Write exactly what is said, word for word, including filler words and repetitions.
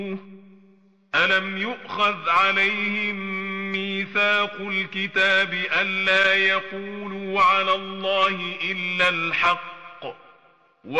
ألم يؤخذ عليهم ميثاق الكتاب ألا يقولوا على الله إلا الحق